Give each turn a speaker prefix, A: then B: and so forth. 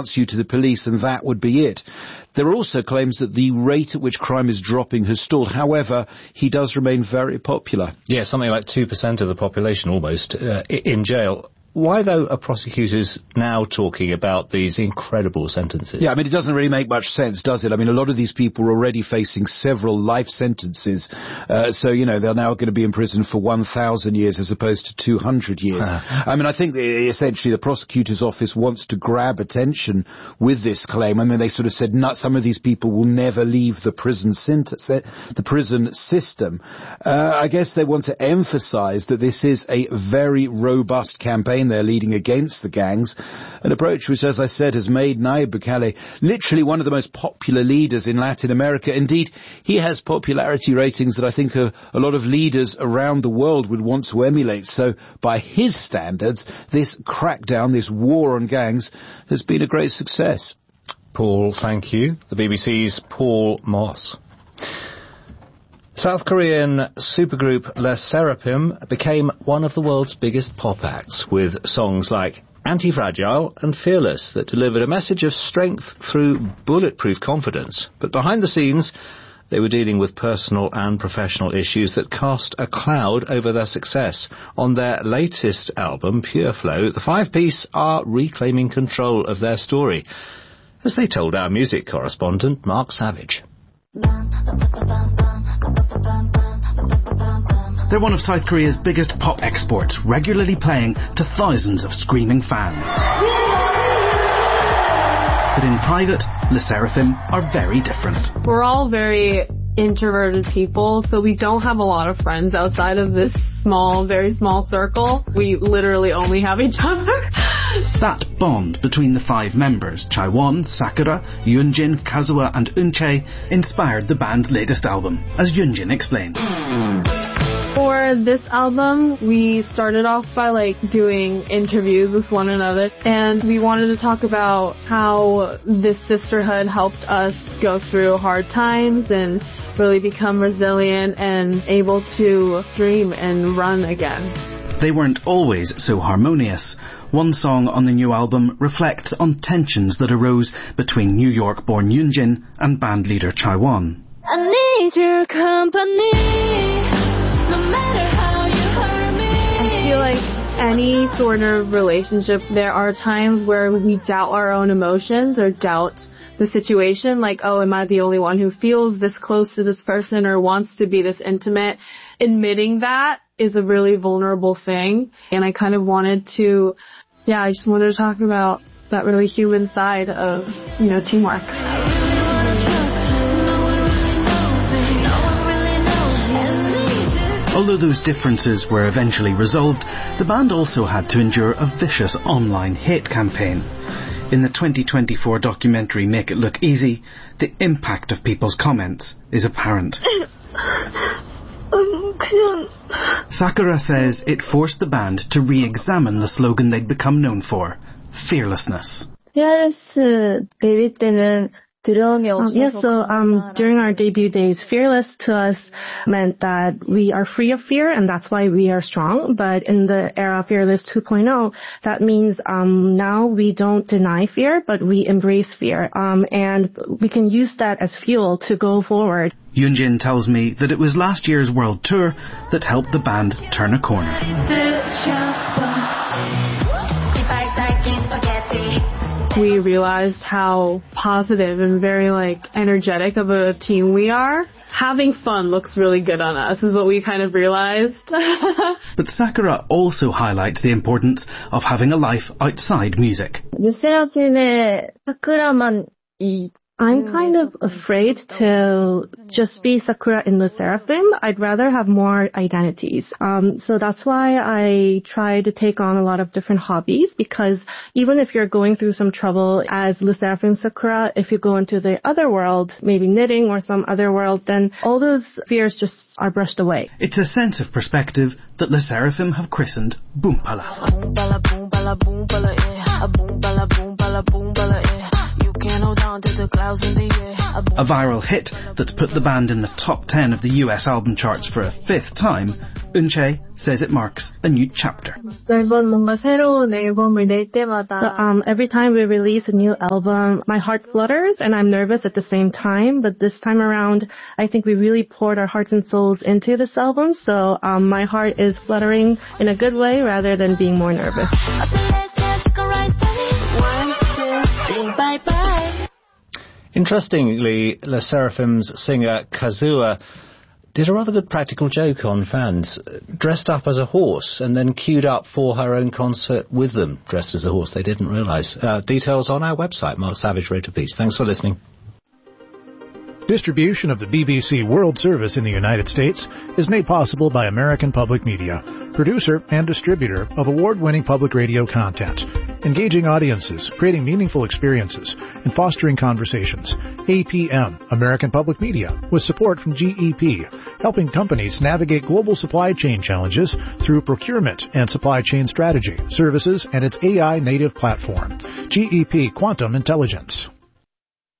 A: denounce you to the police and that would be it. There are also claims that the rate at which crime is dropping has stalled. However, he does remain very popular.
B: Yeah, something like 2% of the population almost in jail. Why, though, are prosecutors now talking about these incredible sentences?
A: Yeah, I mean, it doesn't really make much sense, does it? I mean, a lot of these people are already facing several life sentences. So, you know, they're now going to be in prison for 1,000 years as opposed to 200 years. I mean, I think essentially the prosecutor's office wants to grab attention with this claim. I mean, they sort of said, some of these people will never leave the prison system. I guess they want to emphasize that this is a very robust campaign they're leading against the gangs, an approach which, as I said, has made Nayib Bukele literally one of the most popular leaders in Latin America. Indeed, he has popularity ratings that I think a lot of leaders around the world would want to emulate. So, by his standards, this crackdown, this war on gangs, has been a great success.
B: Paul, thank you. The BBC's Paul Moss. South Korean supergroup Le Sserafim became one of the world's biggest pop acts, with songs like Anti-Fragile and Fearless that delivered a message of strength through bulletproof confidence. But behind the scenes, they were dealing with personal and professional issues that cast a cloud over their success. On their latest album, Pure Flow, the five-piece are reclaiming control of their story, as they told our music correspondent, Mark Savage.
C: They're one of South Korea's biggest pop exports, regularly playing to thousands of screaming fans. But in private, Le Sserafim are very different.
D: We're all very introverted people, so we don't have a lot of friends outside of this very small circle. We literally only have each other.
C: That bond between the five members, Chaewon, Sakura, Yoonjin, Kazuha and Eunchae, inspired the band's latest album, as Yoonjin explained.
D: For this album, we started off by doing interviews with one another, and we wanted to talk about how this sisterhood helped us go through hard times and really become resilient and able to dream and run again.
C: They weren't always so harmonious. One song on the new album reflects on tensions that arose between New York-born Yoonjin and band leader Chaewon.
E: I need your company, no matter how you hurt me.
D: I feel like any sort of relationship, there are times where we doubt our own emotions or doubt the situation, like, oh, am I the only one who feels this close to this person or wants to be this intimate? Admitting that is a really vulnerable thing, and I kind of wanted to, I just wanted to talk about that really human side of, teamwork.
C: Although those differences were eventually resolved, the band also had to endure a vicious online hate campaign. In the 2024 documentary Make It Look Easy, the impact of people's comments is apparent. Sakura says it forced the band to re-examine the slogan they'd become known for, fearlessness.
F: during our debut days, fearless to us meant that we are free of fear, and that's why we are strong. But in the era Fearless 2.0, that means now we don't deny fear, but we embrace fear, and we can use that as fuel to go forward.
C: Yoonjin tells me that it was last year's world tour that helped the band turn a corner.
D: We realized how positive and very energetic of a team we are. Having fun looks really good on us, is what we kind of realized.
C: But Sakura also highlights the importance of having a life outside music.
F: I'm kind of afraid to just be Sakura in Le Sserafim. I'd rather have more identities. So that's why I try to take on a lot of different hobbies, because even if you're going through some trouble as Le Sserafim Sakura, if you go into the other world, maybe knitting or some other world, then all those fears just are brushed away.
C: It's a sense of perspective that Le Sserafim have christened Boompala.
E: Boom, bala, boom, bala, boom, bala, eh. A boom, bala, boom, bala, boom, bala, eh. You can't hold on.
C: A viral hit that's put the band in the top 10 of the US album charts for a 5th time, Eunchae says it marks a new chapter.
F: So every time we release a new album, my heart flutters and I'm nervous at the same time. But this time around, I think we really poured our hearts and souls into this album. So my heart is fluttering in a good way rather than being more nervous.
B: Interestingly, Les Seraphim's singer Kazuha did a rather good practical joke on fans, dressed up as a horse and then queued up for her own concert with them, dressed as a horse. They didn't realise. Details on our website. Mark Savage wrote a piece. Thanks for listening.
G: Distribution of the BBC World Service in the United States is made possible by American Public Media, producer and distributor of award-winning public radio content, engaging audiences, creating meaningful experiences, and fostering conversations. APM, American Public Media, with support from GEP, helping companies navigate global supply chain challenges through procurement and supply chain strategy, services, and its AI native platform. GEP Quantum Intelligence.